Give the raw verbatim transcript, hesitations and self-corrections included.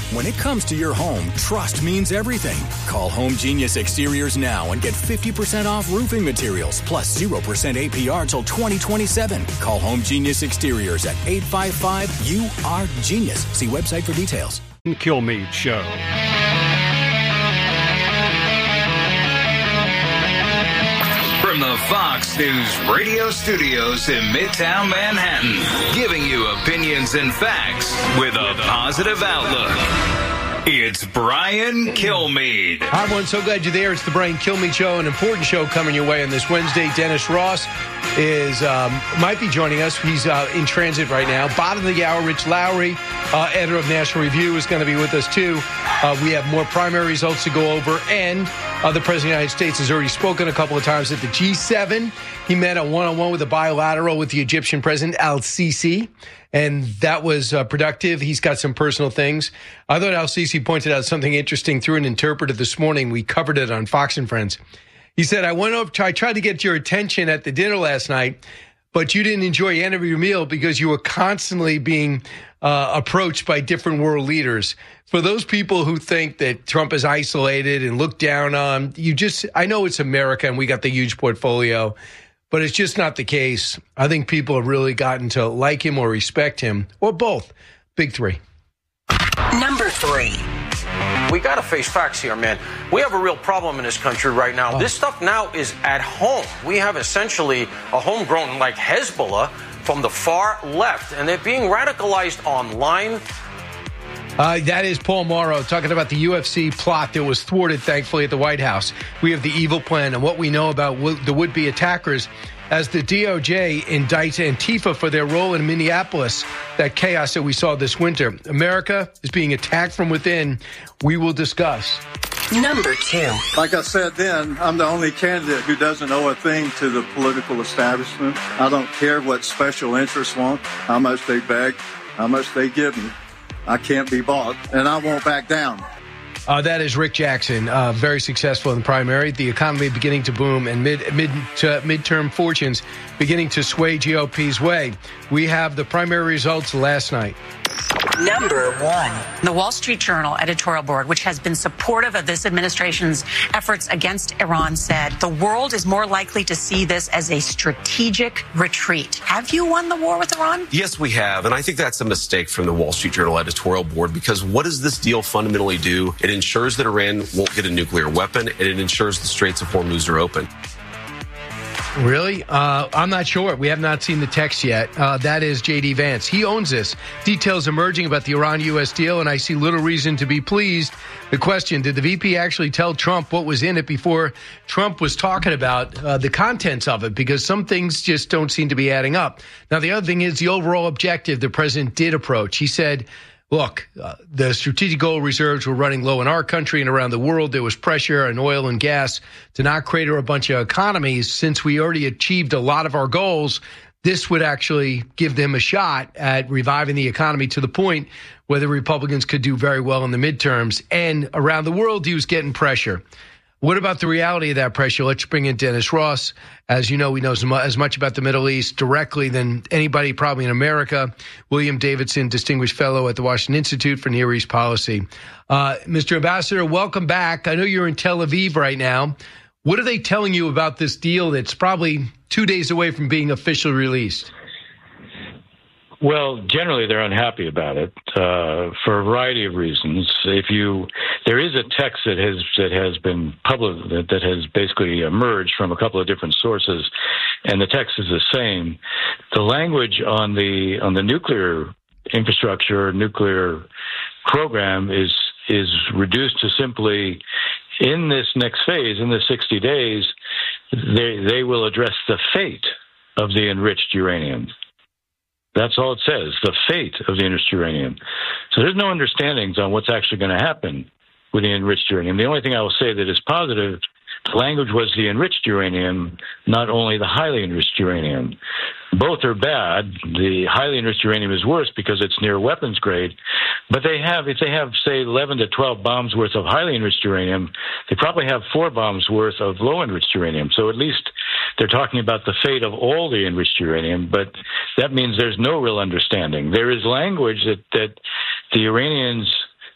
When it comes to your home, trust means everything. Call Home Genius Exteriors now and get fifty percent off roofing materials plus zero percent A P R till twenty twenty-seven. Call Home Genius Exteriors at eight five five U R Genius. See website for details. Kilmeade Show. From the Fox News radio studios in Midtown Manhattan, giving you opinions and facts with a positive outlook. It's Brian Kilmeade. Hi, everyone. So glad you're there. It's the Brian Kilmeade Show, an important show coming your way on this Wednesday. Dennis Ross is um, might be joining us. He's uh, in transit right now. Bottom of the hour, Rich Lowry, uh, editor of National Review, is going to be with us, too. Uh, we have more primary results to go over, and uh, the President of the United States has already spoken a couple of times at the G seven. He met a one-on-one with a bilateral with the Egyptian President Al-Sisi, and that was uh, productive. He's got some personal things. I thought Al-Sisi pointed out something interesting through an interpreter this morning. We covered it on Fox and Friends. He said, I went up, I tried to get your attention at the dinner last night, but you didn't enjoy any of your meal because you were constantly being uh, approached by different world leaders. For those people who think that Trump is isolated and looked down on, you just, I know it's America and we got the huge portfolio, but it's just not the case. I think people have really gotten to like him or respect him, or both. Big three. Number three. We got to face facts here, man. We have a real problem in this country right now. Oh. This stuff now is at home. We have essentially a homegrown like Hezbollah from the far left, and they're being radicalized online. Uh, that is Paul Morrow talking about the U F C plot that was thwarted, thankfully, at the White House. We have the evil plan and what we know about w- the would-be attackers as the D O J indicts Antifa for their role in Minneapolis, that chaos that we saw this winter. America is being attacked from within. We will discuss. Number two. Like I said then, I'm the only candidate who doesn't owe a thing to the political establishment. I don't care what special interests want, how much they beg, how much they give me. I can't be bought, and I won't back down. Uh, that is Rick Jackson, uh, very successful in the primary. The economy beginning to boom and mid mid to midterm fortunes beginning to sway G O P's way. We have the primary results last night. Number one. The Wall Street Journal editorial board, which has been supportive of this administration's efforts against Iran, said the world is more likely to see this as a strategic retreat. Have you won the war with Iran? Yes, we have. And I think that's a mistake from the Wall Street Journal editorial board, because what does this deal fundamentally do? It ensures that Iran won't get a nuclear weapon, and it ensures the Straits of Hormuz are open. Really? Uh, I'm not sure. We have not seen the text yet. Uh, that is J D Vance. He owns this. Details emerging about the Iran-U S deal, and I see little reason to be pleased. The question, did the V P actually tell Trump what was in it before Trump was talking about uh, the contents of it? Because some things just don't seem to be adding up. Now, the other thing is the overall objective the president did approach. He said, look, uh, the strategic gold reserves were running low in our country and around the world. There was pressure on oil and gas to not crater a bunch of economies. Since we already achieved a lot of our goals, this would actually give them a shot at reviving the economy to the point where the Republicans could do very well in the midterms. And around the world, he was getting pressure. What about the reality of that pressure? Let's bring in Dennis Ross. As you know, he knows as much about the Middle East directly than anybody probably in America. William Davidson, Distinguished Fellow at the Washington Institute for Near East Policy. Uh, Mister Ambassador, welcome back. I know you're in Tel Aviv right now. What are they telling you about this deal that's probably two days away from being officially released? Well, generally they're unhappy about it uh, for a variety of reasons. If you, there is a text that has that has been public that, that has basically emerged from a couple of different sources, and the text is the same. The language on the on the nuclear infrastructure, nuclear program is is reduced to simply, in this next phase, in the sixty days, they they will address the fate of the enriched uranium. That's all it says, the fate of the enriched uranium. So there's no understandings on what's actually going to happen with the enriched uranium. The only thing I will say that is positive, the language was the enriched uranium, not only the highly enriched uranium. Both are bad. The highly enriched uranium is worse because it's near weapons grade. But they have, if they have, say, eleven to twelve bombs worth of highly enriched uranium, they probably have four bombs worth of low enriched uranium. So at least they're talking about the fate of all the enriched uranium, but that means there's no real understanding. There is language that, that the Iranians